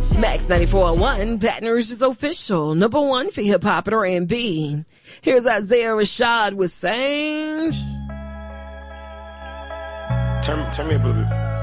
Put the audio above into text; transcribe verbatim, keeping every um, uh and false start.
Max ninety-four point one, Baton Rouge's official number one for hip hop and R and B. Here's Isaiah Rashad with Sange. Turn, turn me up a little bit.